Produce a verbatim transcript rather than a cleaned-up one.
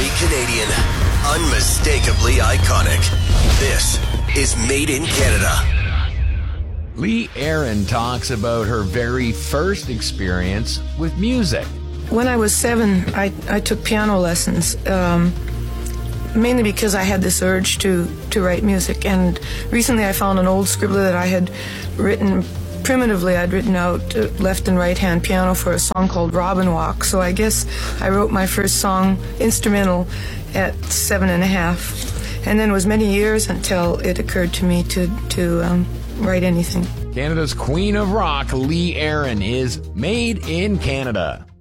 Unmistakably Canadian. Unmistakably iconic. This is Made in Canada. Lee Aaron talks about her very first experience with music. When I was seven, I, I took piano lessons, um, mainly because I had this urge to, to write music. And recently I found an old scribbler that I had written primitively. I'd written out uh, left and right hand piano for a song called Robin Walk. So I guess I wrote my first song instrumental at seven and a half. And then it was many years until it occurred to me to, to um, write anything. Canada's Queen of Rock, Lee Aaron, is Made in Canada.